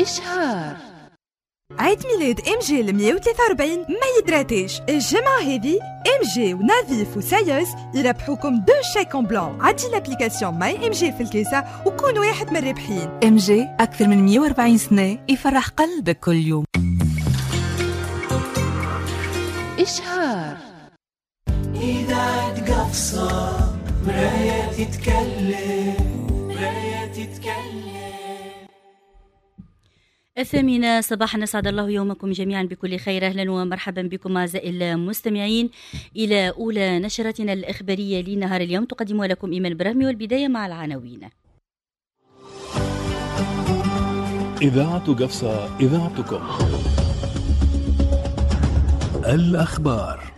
إشهار. عيد ميلاد ام جي ال 143 ما يدراتيش. الجمعة هذه ام جي ونافيف وسايوس يربحوكم 2 شيك اون بلان. عدي لابليكاسيون ماي ام جي في الكيسة وكون واحد من الرابحين. ام جي أكثر من 140 سنة يفرح قلبك كل يوم. إشهار. إذا تقفصة مراية تتكلم، مراية تتكلم. 8 صباحا، أسعد الله يومكم جميعا بكل خير. أهلا ومرحبا بكم أعزائي المستمعين إلى أولى نشرتنا الإخبارية لنهار اليوم، تقدمها لكم إيمان برهمي، والبداية مع العناوين. إذاعة قفصة، إذاعتكم. الأخبار.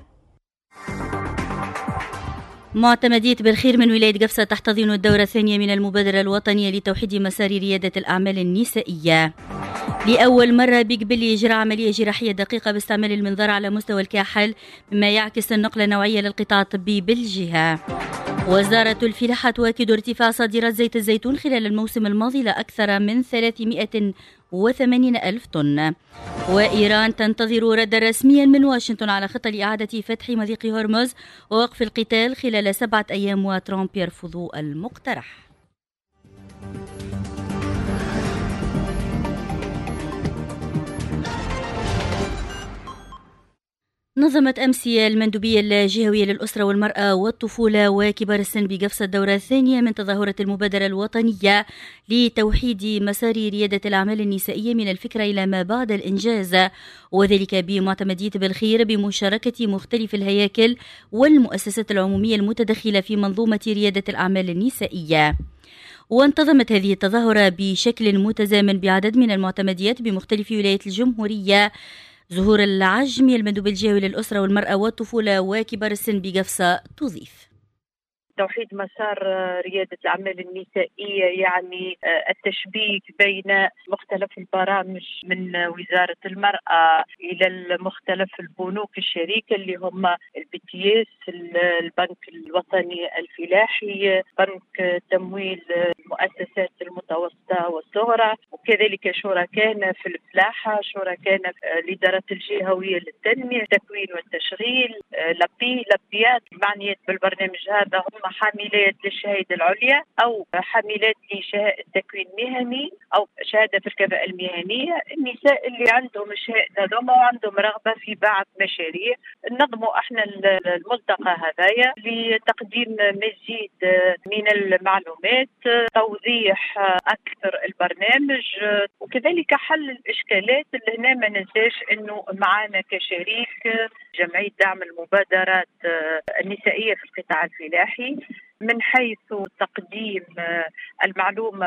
معتمدية بالخير من ولاية قفصة تحتضن الدورة الثانية من المبادرة الوطنية لتوحيد مسار ريادة الأعمال النسائية. لأول مرة بيقبل إجراء عملية جراحية دقيقة باستعمال المنظار على مستوى الكاحل، مما يعكس النقلة النوعية للقطاع الطبي بالجهة. وزارة الفلاحة تؤكد ارتفاع صادرات زيت الزيتون خلال الموسم الماضي لأكثر من 380 ألف طن. وإيران تنتظر ردا رسميا من واشنطن على خطة لإعادة فتح مضيق هرمز ووقف القتال خلال 7 أيام، وترامب يرفض المقترح. نظمت أمس المندوبية الجهوية للأسرة والمرأة والطفولة وكبار السن بقفصة الدورة الثانية من تظاهرة المبادرة الوطنية لتوحيد مسار ريادة الأعمال النسائية من الفكرة إلى ما بعد الإنجاز، وذلك بمعتمدية بالخير بمشاركة مختلف الهياكل والمؤسسات العمومية المتدخلة في منظومة ريادة الأعمال النسائية. وانتظمت هذه التظاهرة بشكل متزامن بعدد من المعتمديات بمختلف ولايات الجمهورية. ظهور العجمي المندوب الجهوي للأسرة والمرأة والطفولة وكبار السن بقفصة تضيف: توحيد مسار ريادة الأعمال النسائية يعني التشبيك بين مختلف البرامج من وزارة المرأة إلى مختلف البنوك الشريكة اللي هم البي البنك الوطني الفلاحي، بنك تمويل المؤسسات المتوسطة والصغرى، وكذلك شركائنا في الفلاحة، شركائنا في الإدارة الجهوية للتنمية، التكوين والتشغيل، لابيات معنيات بالبرنامج هذا هم حاملات للشهادة العليا أو حاملات للتكوين المهني أو شهادة في الكفاءة المهنية. النساء اللي عندهم الشهادة هذوما وعندهم رغبة في بعض مشاريع، نظموا احنا الملتقى هذايا لتقديم مزيد من المعلومات، توضيح أكثر البرنامج، وكذلك حل الإشكالات اللي هنا ما ننساش إنه معانا كشريك جمعية دعم المبادرات النسائية في القطاع الفلاحي، من حيث تقديم المعلومة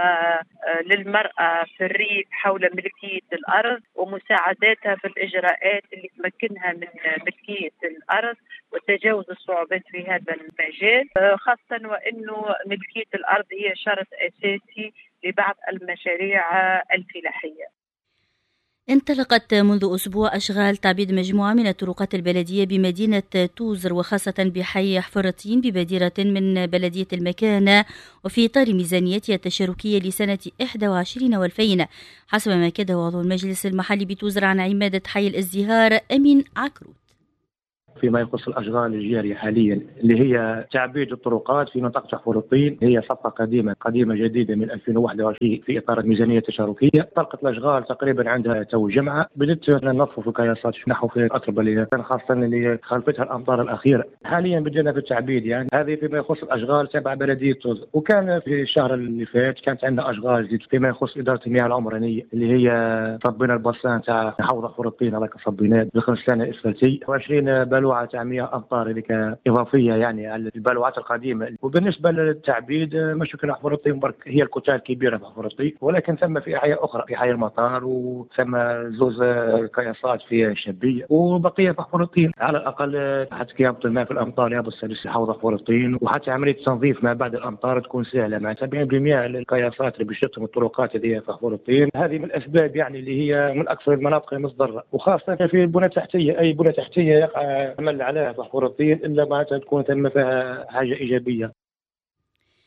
للمرأة في الريف حول ملكية الأرض ومساعداتها في الإجراءات اللي تمكنها من ملكية الأرض وتجاوز الصعوبات في هذا المجال، خاصة وأنه ملكية الأرض هي شرط أساسي لبعض المشاريع الفلاحية. انطلقت منذ أسبوع أشغال تعبيد مجموعة من الطرقات البلدية بمدينة توزر، وخاصة بحي حفرتين ببادرة من بلدية المكان، وفي إطار ميزانيتها التشاركية لسنة 21 و2000، حسب ما أكده عضو المجلس المحلي بتوزر عن عمادة حي الازدهار أمين عكروت. فيما يخص الأشغال الجارية حاليا اللي هي تعبيد الطرقات في منطقة حفرتين، هي صفقة قديمة جديدة من 2021 في إطار الميزانية التشاركية. طلقت الأشغال تقريبا عندها تو جمعة، بدأت ننظف القياسات نحو في الأطربة اللي خاصة اللي خلفتها الأمطار الأخيرة. حاليا بدأنا في التعبيد، يعني هذه فيما يخص الأشغال تبع بلدية توز. وكان في الشهر اللي فات كانت عندنا أشغال جديدة فيما يخص إدارة المياه العمرانية اللي هي صبينا البصان تاع حوض حفرتين، هذاك صبيناه ب 5 سنة إسفلتي، و20 بلوعة تعمية أمطار اللي إضافية يعني على البلوعات القديمة. وبالنسبة للتعبيد مش كنا حفرتين برك هي الكتل الكبيرة في حفرتين، ولكن ثم في أحياء أخرى في حي المطار، وثم زوز قياسات في الشبية، وبقية في حفرتين على الأقل حتى كيابة الماء في الأمطار يابس حوض حفرتين، وحتى عملية تنظيف ما بعد الأمطار تكون سهلة مع 70% للقياسات اللي بيشتم الطرقات اللي هي في حفرتين. هذه من الأسباب يعني اللي هي من أكثر المناطق المصدرة، وخاصة في البنى التحتية. أي بنى تحتية يقع عمل عليها في حفرتين إلا ما تكون ثم فيها حاجة إيجابية.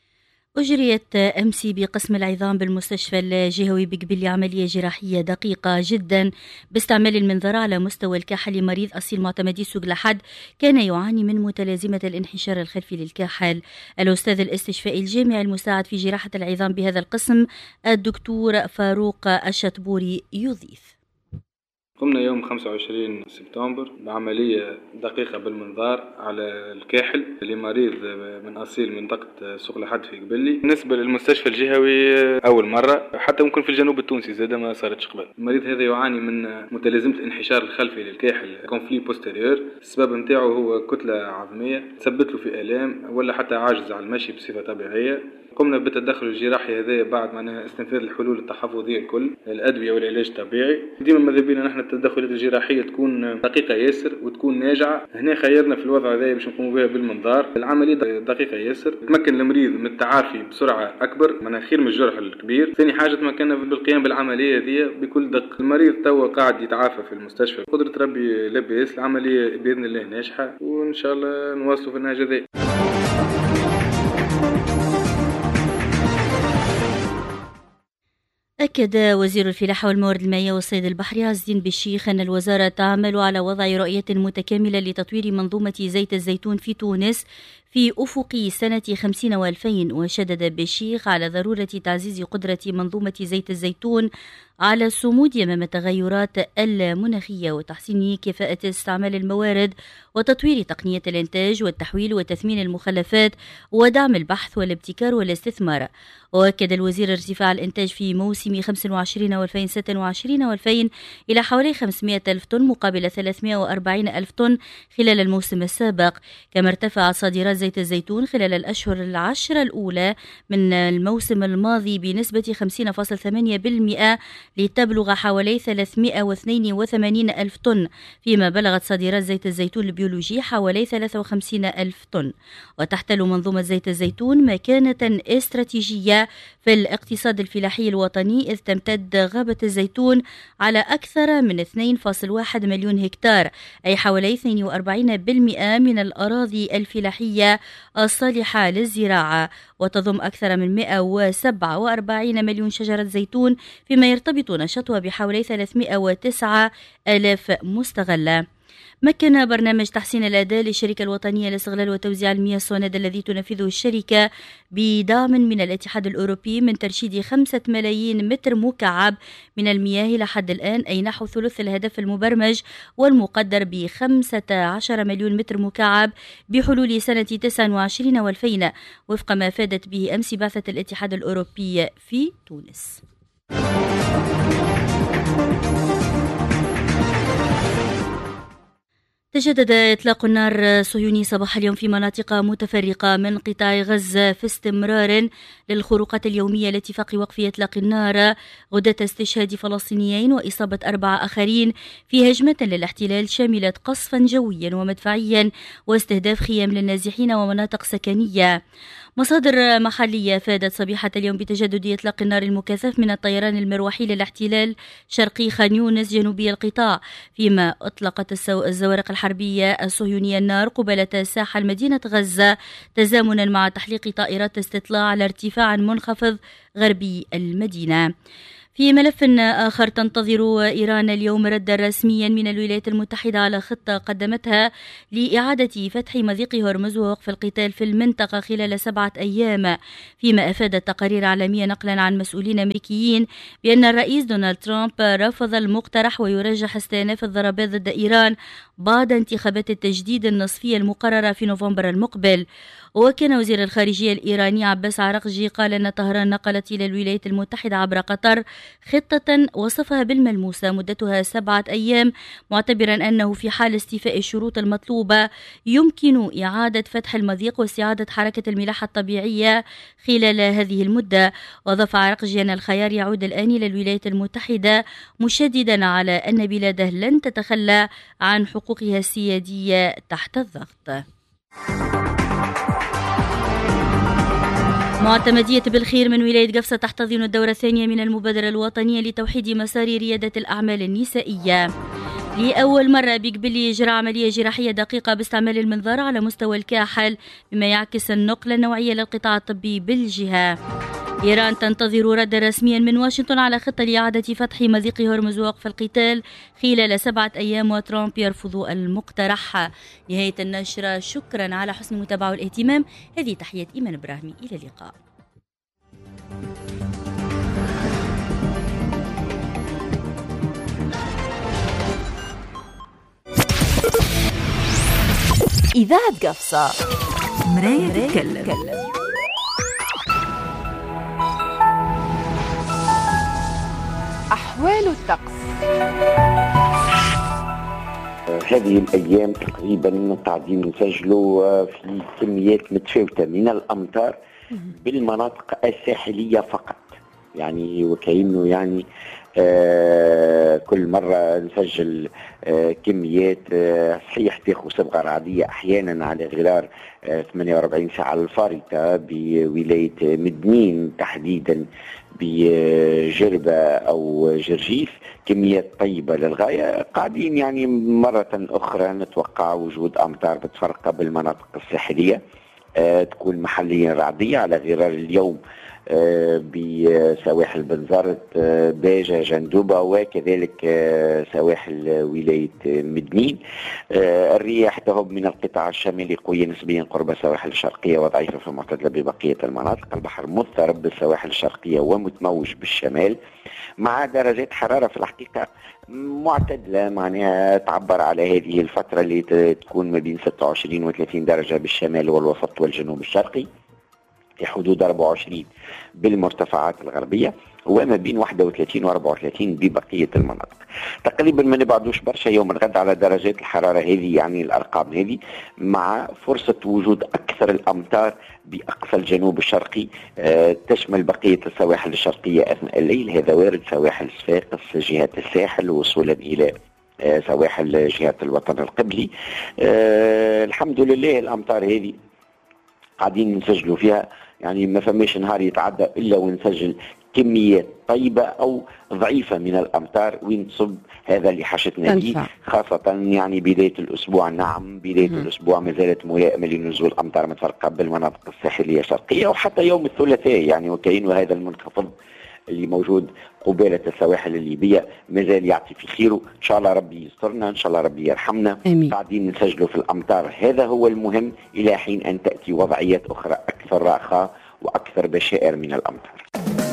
أجريت أمس بقسم العظام بالمستشفى الجهوي بقبلي عملية جراحية دقيقة جدا باستعمال المنظار على مستوى الكاحل لمريض أصيل معتمدي سوق لحد كان يعاني من متلازمة الانحشار الخلفي للكاحل. الأستاذ الاستشفائي الجامعي المساعد في جراحة العظام بهذا القسم الدكتور فاروق الشطبوري يضيف: قمنا يوم 25 سبتمبر بعملية دقيقة بالمنظار على الكاحل لمريض من أصيل منطقة سوق لحد في قبلي. بالنسبة للمستشفى الجهوي أول مرة، حتى ممكن في الجنوب التونسي زادة ما صارتش قبل. المريض هذا يعاني من متلازمة الانحشار الخلفي للكاحل كونفلي بوستيريور. السبب نتاعو هو كتلة عظمية تثبت له في آلام ولا حتى عاجز على المشي بصفة طبيعية. قمنا بالتدخل الجراحي هذا بعد ما استنفاذ الحلول التحفظية الكل، الأدوية والعلاج الطبيعي. ديما ماذا بينا نحن التدخلات الجراحية تكون دقيقة ياسر وتكون ناجعة. هنا خيرنا في الوضع هذا باش نقوم بها بالمنظار. العملية دقيقة ياسر تمكن المريض من التعافي بسرعة أكبر، من خير من الجرح الكبير. ثاني حاجة تمكننا بالقيام بالعملية هذه بكل دقة. المريض توا قاعد يتعافى في المستشفى، قدرة ربي لباس. العملية بإذن الله ناجحة وإن شاء الله نواصلوا في النهج هذا. أكد وزير الفلاحة والموارد المائية والصيد البحري عز الدين بالشيخ أن الوزارة تعمل على وضع رؤية متكاملة لتطوير منظومة زيت الزيتون في تونس في أفق سنة 50 و2000. وشدد بالشيخ على ضرورة تعزيز قدرة منظومة زيت الزيتون على الصمود أمام التغيرات المناخية وتحسين كفاءة استعمال الموارد وتطوير تقنية الإنتاج والتحويل وتثمين المخلفات ودعم البحث والابتكار والاستثمار. وأكد الوزير ارتفاع الإنتاج في موسم 25 و2026 و2000 إلى حوالي 500 ألف طن مقابل 340 ألف طن خلال الموسم السابق. كما ارتفعت صادرات زيت الزيتون خلال الأشهر العشرة الأولى من الموسم الماضي بنسبة 50.8% لتبلغ حوالي 382 ألف طن، فيما بلغت صادرات زيت الزيتون البيولوجي حوالي 53 ألف طن. وتحتل منظومة زيت الزيتون مكانة استراتيجية في الاقتصاد الفلاحي الوطني، إذ تمتد غابة الزيتون على أكثر من 2.1 مليون هكتار، أي حوالي 42% من الأراضي الفلاحية الصالحة للزراعة، وتضم أكثر من 147 مليون شجرة زيتون، فيما يرتبط نشاطها بحوالي 309 ألاف مستغلة. مكن برنامج تحسين الأداء للشركة الوطنية لاستغلال وتوزيع المياه السوند الذي تنفذه الشركة بدعم من الاتحاد الأوروبي من ترشيد 5 ملايين متر مكعب من المياه لحد الآن، أي نحو ثلث الهدف المبرمج والمقدر ب15 مليون متر مكعب بحلول سنة 29 و2000، وفق ما فادت به أمس بعثة الاتحاد الأوروبي في تونس. تجدد إطلاق النار الصهيوني صباح اليوم في مناطق متفرقة من قطاع غزة في استمرار للخروقات اليومية لاتفاق وقف إطلاق النار غدة استشهاد فلسطينيين وإصابة 4 آخرين في هجمة للاحتلال شملت قصفا جويا ومدفعيا واستهداف خيام للنازحين ومناطق سكنية. مصادر محلية فادت صبيحة اليوم بتجدد إطلاق النار المكثف من الطيران المروحي للاحتلال شرقي خان يونس جنوبي القطاع، فيما أطلقت الزوارق الحربية الصهيونية النار قبالة ساحل مدينة غزة تزامنا مع تحليق طائرات استطلاع على ارتفاع منخفض غربي المدينة. في ملف آخر، تنتظر إيران اليوم ردا رسميا من الولايات المتحدة على خطة قدمتها لإعادة فتح مضيق هرمز ووقف القتال في المنطقة خلال 7 أيام، فيما أفادت تقارير عالمية نقلا عن مسؤولين أمريكيين بأن الرئيس دونالد ترامب رفض المقترح ويرجح استئناف الضربات ضد إيران بعد انتخابات التجديد النصفية المقررة في نوفمبر المقبل. وكان وزير الخارجية الإيراني عباس عراقجي قال أن طهران نقلت إلى الولايات المتحدة عبر قطر خطة وصفها بالملموسة مدتها 7 أيام، معتبرا أنه في حال استيفاء الشروط المطلوبة يمكن إعادة فتح المضيق واستعادة حركة الملاحة الطبيعية خلال هذه المدة. وأضاف عراقجي أن الخيار يعود الآن إلى الولايات المتحدة، مشددا على أن بلاده لن تتخلى عن حقوقها السيادية تحت الضغط. معتمدية بالخير من ولاية قفصة تحتضن الدورة الثانية من المبادرة الوطنية لتوحيد مسار ريادة الأعمال النسائية. لأول مرة بقبلي يجرى عملية جراحية دقيقة باستعمال المنظار على مستوى الكاحل، بما يعكس النقلة النوعية للقطاع الطبي بالجهة. إيران تنتظر ردا رسميا من واشنطن على خطة لإعادة فتح مضيق هرمز ووقف القتال خلال 7 أيام، وترامب يرفض المقترح. نهاية النشرة، شكرا على حسن المتابعة والاهتمام. هذه تحية إيمان إبراهيمي، إلى اللقاء. إذاعة قفصة، مراية تتكلم. أحوال الطقس. هذه الأيام تقريبا قاعدين نسجلوا في كميات متفاوتة من الأمطار بالمناطق الساحلية فقط، يعني وكأنه يعني كل مرة نسجل كميات صحيح تاخذ صبغة رعدية أحيانا على غرار 48 ساعة الفارطة بولاية مدنين تحديدا بجربة أو جرجيف، كميات طيبة للغاية. قاعدين يعني مرة أخرى نتوقع وجود أمطار بتفرقة بالمناطق الساحلية، تكون محليا رعدية على غرار اليوم بسواحل بنزرت، باجة، جندوبة، وكذلك سواحل ولاية مدنين. الرياح تهب من القطاع الشمالي قوية نسبيا قرب السواحل الشرقية وضعيفة في المعتدلة ببقية المناطق. البحر مضطرب بالسواحل الشرقية ومتموج بالشمال، مع درجات حرارة في الحقيقة معتدلة، معناها تعبر على هذه الفترة اللي تكون ما بين 26 و 30 درجة بالشمال والوسط والجنوب الشرقي، في حدود 24 بالمرتفعات الغربية، وما بين 31 و 34 ببقية المناطق. تقريبا ما نبعدوش برشا يوم الغد على درجات الحرارة هذه، يعني الأرقام هذه، مع فرصة وجود أكثر الأمطار بأقصى الجنوب الشرقي تشمل بقية السواحل الشرقية أثناء الليل. هذا وارد سواحل صفاقس، جهة الساحل، وصولا إلى سواحل جهة الوطن القبلي. الحمد لله الأمطار هذه قاعدين نسجلوا فيها، يعني ما فماش نهار يتعدى إلا ونسجل كميات طيبة أو ضعيفة من الأمطار وين تصب. هذا اللي حشتنا به، خاصة يعني بداية الأسبوع. نعم، بداية الأسبوع ما زالت ملائمة لنزول أمطار متفرقة بالمناطق الساحلية الشرقية، وحتى يوم الثلاثاء يعني وكأنه هذا المنخفض اللي موجود قبالة السواحل الليبية مازال يعطي في خيره. إن شاء الله ربي يسترنا، إن شاء الله ربي يرحمنا. قاعدين نسجلوا في الأمطار، هذا هو المهم، إلى حين أن تأتي وضعيات أخرى أكثر رخاء وأكثر بشائر من الأمطار.